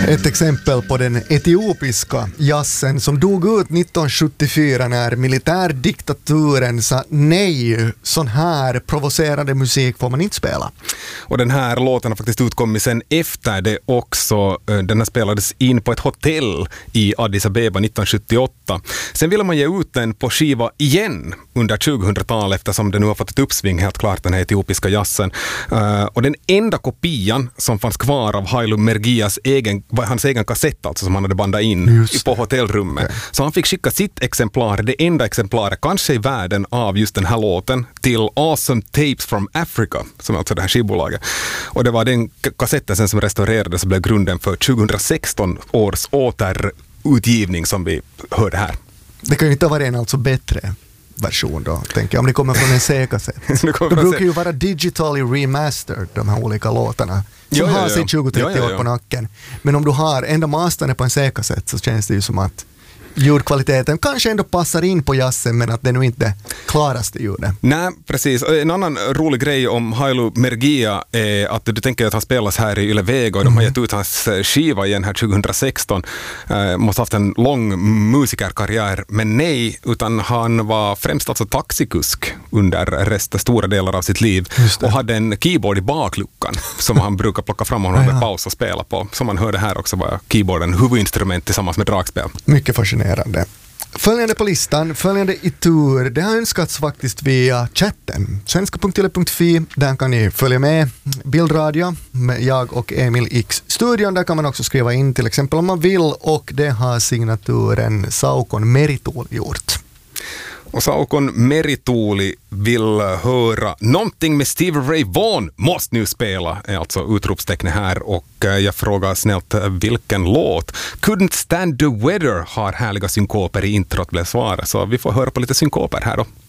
Ett exempel på den etiopiska jazzen som dog ut 1974 när militärdiktaturen sa nej, sån här provocerande musik får man inte spela. Och den här låten har faktiskt utkommit sen efter det också. Den har spelades in på ett hotell i Addis Abeba 1978. Sen ville man ge ut den på skiva igen under 2000-talet eftersom den nu har fått ett uppsving helt klart, den här etiopiska jazzen. Och den enda kopian som fanns kvar av Haile Mergias hans egen kassett alltså, som han hade bandat in på hotellrummet. Okay. Så han fick skicka sitt exemplar, det enda exemplaret kanske i världen av just den här låten till Awesome Tapes from Africa, som är alltså det här skivbolaget. Och det var den kassetten sen som restaurerades och blev grunden för 2016 års återutgivning som vi hörde här. Det kan ju inte vara en alltså bättre version då, tänker jag, om det kommer från en C-kassett. De brukar ju vara digitally remastered, de här olika låtarna. Som har sig 20-30 år på nacken. Men om du har enda mastern på en C-kassett så känns det ju som att ljudkvaliteten kanske ändå passar in på jazzen, men att det nu inte klaraste ljudet. Nej, precis. En annan rolig grej om Haile Mergia är att du tänker att han spelas här i Yle Vega och de har gett ut hans skiva igen här 2016. Måste ha haft en lång musikerkarriär, men nej, utan han var främst alltså taxikusk under stora delar av sitt liv och hade en keyboard i bakluckan som han brukar plocka fram och hade paus och spela på. Som man hörde här också var keyboarden huvudinstrument tillsammans med dragspel. Mycket fascinerande. Följande på listan, följande i tur, det har önskats faktiskt via chatten. Svenska.yle.fi, där kan ni följa med bildradio med jag och Emil X studion. Där kan man också skriva in till exempel om man vill, och det har signaturen Saukon Merituuli gjort. Och Saukon Merituuli vill höra någonting med Stevie Ray Vaughan måste nu spela, är alltså utropstecknet här, och jag frågar snällt vilken låt. Couldn't Stand the Weather har härliga synkoper i introt blev svar, så vi får höra på lite synkoper här då.